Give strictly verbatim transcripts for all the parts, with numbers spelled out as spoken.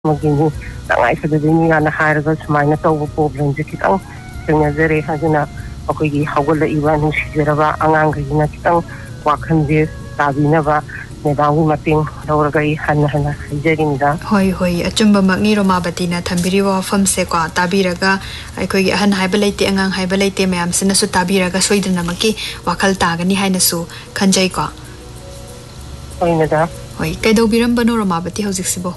maging tangay sa gabi nga na haraga sumay na tawag problem sa kitang sinazere hadina ako'y hawala iwan ng siguraba ang angay na kitang wakande sabi na ba medang mating dauragay hanahana hajarinda hoy hoy achumba magni romabati na thambiriwa fam se kwa tabiraga aikoy han haiba leite angang haiba leite mayam sina su tabiraga soidana maki wakal tagani haina su khanjai ko hoy nada hoy kaido biram bano romabati hojik sibo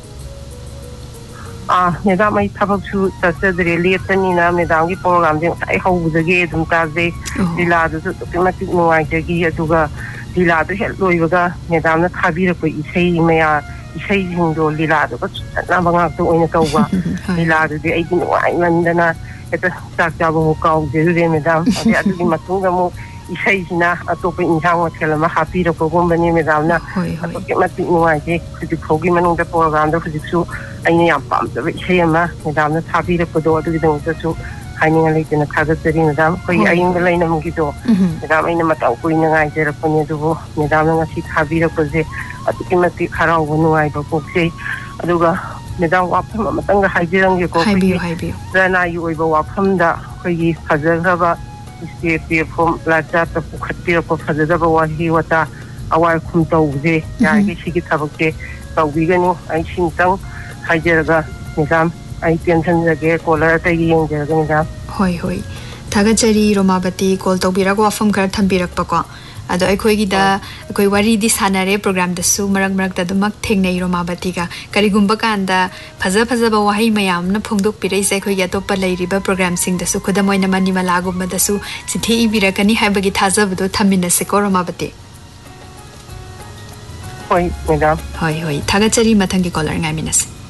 ah neda mai thabak su tasadre letani na medang gi program de ai hawudage dum taze dila du su kimati nuai jagi aduga dila du hel loibaga medam na thabira ko isei maya isei jingdo dila du ko na banga to oina tawwa dila du de ai nuai mandana eta tak jabu ko de de medam ade adu di matunga mo isei sina atopa injang hotel ma hapira ko gombani medam na to kimati nuai je ku khogi manung da program da fujisu aina yam pam da isei ma medam na thabira ko do adu di dong su haining lai tena khaga tari medam koi aing lai nam gi do medam aina matau koi na ngai jera pone do medam na ngasi thabira ko je atuki mati kharau nu ai ba ko se aduga medam wapam matang ga haijirang ge ko haibi haibi rana yu oi ba wapam da koi gi phajara ba iste pe phom la cha ta pukhati ko phajara ba wa hi wata awai khum tau je ya gi sigi thabak ke tau bi ga ni ai sing tang haijaraga medam ai pension jage kolar ta yeng jage medam hoi hoi thaga chari romabati call tobira ko afam khar thambirak pa ko ado aikoi gi da koi wari di sanare program da su marak marak da dumak thengnei romabati ga karigumba kanda phaja phaja ba wahai mayam na phongdok pirai sai khoi ya to pa leiri ba program sing da su khudamoi na mani mala gum da su sithi ibirakani haibagi thaja bdo thamina se ko romabati hoi medam hoi hoi thaga chari mathangi caller ngai minas